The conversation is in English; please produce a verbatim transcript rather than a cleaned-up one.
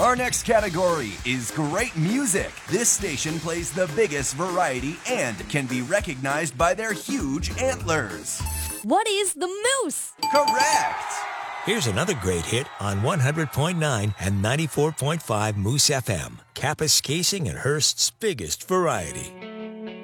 Our next category is great music. This station plays the biggest variety and can be recognized by their huge antlers. What is the moose? Correct! Here's another great hit on one hundred point nine and ninety-four point five Moose F M. Kappes Casing and Hearst's biggest variety.